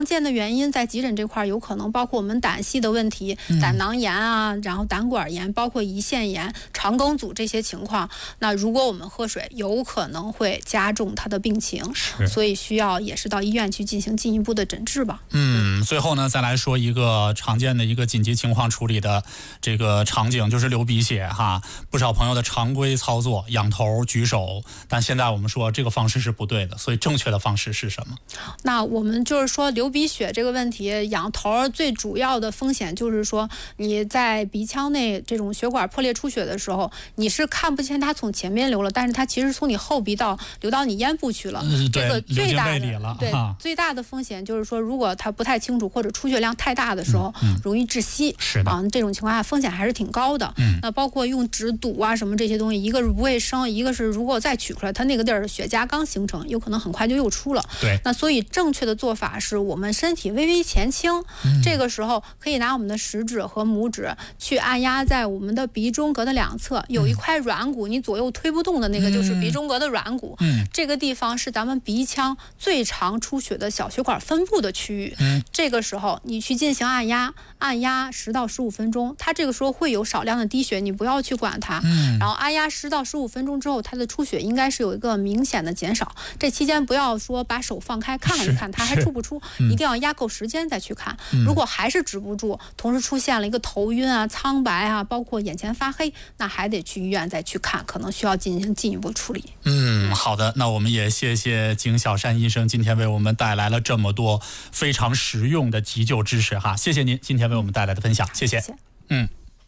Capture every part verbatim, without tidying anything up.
常见的原因在急诊这块有可能包括我们胆系的问题，胆囊炎啊，然后胆管炎，包括胰腺炎、肠梗阻这些情况。那如果我们喝水，有可能会加重它的病情，所以需要也是到医院去进行进一步的诊治吧。 嗯，最后呢，再来说一个常见的一个紧急情况处理的这个场景，就是流鼻血哈。不少朋友的常规操作，仰头举手，但现在我们说这个方式是不对的，所以正确的方式是什么？ 那我们就是说流鼻血这个问题，仰头最主要的风险就是说你在鼻腔内这种血管破裂出血的时候，你是看不见它从前面流了，但是它其实从你后鼻道流到你咽部去了。 嗯、 这个最大的对、 啊、 最大的风险就是说，如果它不太清楚或者出血量太大的时候，嗯嗯、容易窒息。 是的， 啊，这种情况下风险还是挺高的。 嗯， 那包括用纸堵啊什么这些东西，一个是不卫生，一个是如果再取出来，它那个地儿血痂刚形成，有可能很快就又出了。 对， 那所以正确的做法是我们身体微微前倾，嗯、这个时候可以拿我们的食指和拇指去按压在我们的鼻中隔的两侧，有一块软骨，你左右推不动的那个就是鼻中隔的软骨。 嗯， 这个地方是咱们鼻腔最常出血的小血管分布的区域。 嗯， 这个时候你去进行按压，按压十到十五分钟，它这个时候会有少量的滴血，你不要去管它。 嗯， 然后按压十到十五分钟之后，它的出血应该是有一个明显的减少。这期间不要说把手放开看了一看，它还出不出，一定要压够时间再去看。嗯、如果还是止不住，同时出现了一个头晕啊、苍白啊，包括眼前发黑，那还得去医院再去看，可能需要进行进一步处理。 嗯，好的，那我们也谢谢景小山医生今天为我们带来了这么多非常实用的急救知识哈，谢谢您今天为我们带来的分享，谢谢。 谢谢嗯。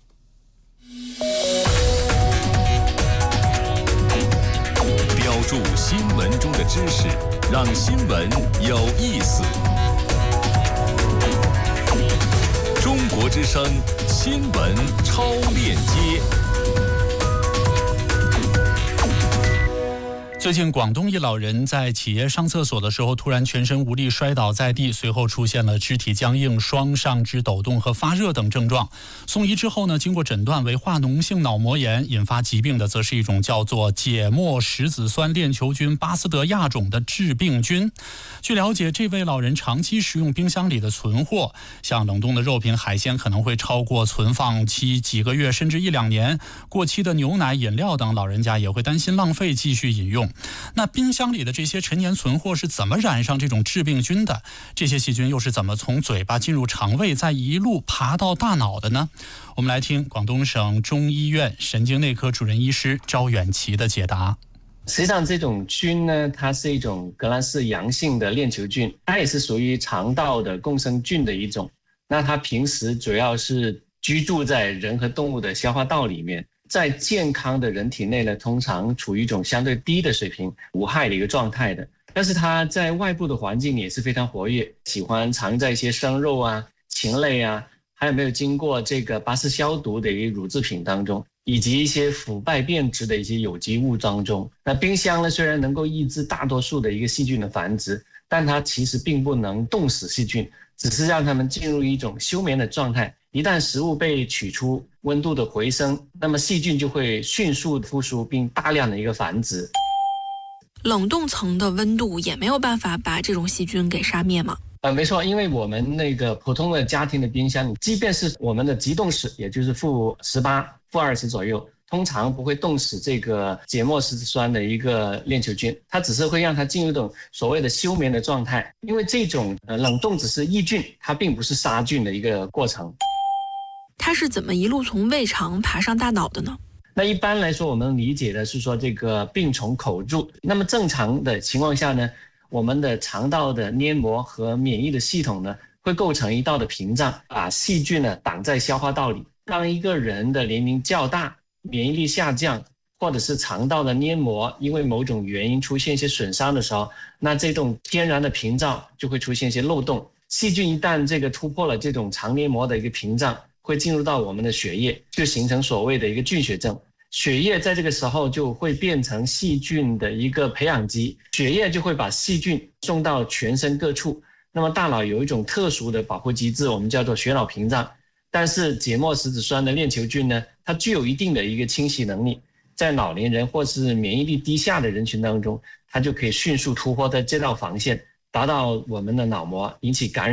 标注新闻中的知识，让新闻有意思。中国之声新闻超链接。 最近广东一老人在企业上厕所的时候突然全身无力摔倒在地，随后出现了肢体僵硬、双上肢抖动和发热等症状。送医之后呢，经过诊断为化脓性脑膜炎，引发疾病的则是一种叫做解末石子酸链球菌巴斯德亚种的致病菌。据了解，这位老人长期食用冰箱里的存货，像冷冻的肉品、海鲜可能会超过存放期几个月甚至一两年，过期的牛奶、饮料等老人家也会担心浪费，继续饮用。那冰箱里的这些陈年存货是怎么染上这种致病菌的？这些细菌又是怎么从嘴巴进入肠胃，再一路爬到大脑的呢？我们来听广东省中医院神经内科主任医师赵远琪的解答。 实际上这种菌呢，它是一种革兰氏阳性的链球菌，它也是属于肠道的共生菌的一种。那它平时主要是居住在人和动物的消化道里面，在健康的人体内呢，通常处于一种相对低的水平，无害的一个状态的。但是它在外部的环境也是非常活跃，喜欢藏在一些生肉啊、禽类啊，还有没有经过这个巴氏消毒的一个乳制品当中，以及一些腐败变质的一些有机物当中。那冰箱呢，虽然能够抑制大多数的一个细菌的繁殖，但它其实并不能冻死细菌，只是让它们进入一种休眠的状态。一旦食物被取出，温度的回升，那么细菌就会迅速复苏并大量的一个繁殖。 冷冻层的温度也没有办法把这种细菌给杀灭吗？ 呃，没错，因为我们那个普通的家庭的冰箱，即便是我们的急冻室，也就是负十八、负二十左右，通常不会冻死这个解末石子酸的一个链球菌，它只是会让它进入一种所谓的休眠的状态。因为这种呃冷冻只是抑菌，它并不是杀菌的一个过程。 它是怎么一路从胃肠爬上大脑的呢？ 那一般来说，我们理解的是说这个病从口入。那么正常的情况下呢，我们的肠道的黏膜和免疫的系统呢，会构成一道的屏障，把细菌呢挡在消化道里。当一个人的年龄较大，免疫力下降，或者是肠道的黏膜因为某种原因出现一些损伤的时候，那这种天然的屏障就会出现一些漏洞。细菌一旦这个突破了这种肠黏膜的一个屏障，会进入到我们的血液，就形成所谓的一个菌血症。血液在这个时候就会变成细菌的一个培养基，血液就会把细菌送到全身各处。那么大脑有一种特殊的保护机制，我们叫做血脑屏障。但是解末石子酸的链球菌呢，它具有一定的一个侵袭能力，在老年人或是免疫力低下的人群当中，它就可以迅速突破在这道防线， 达到我们的脑膜，引起感染。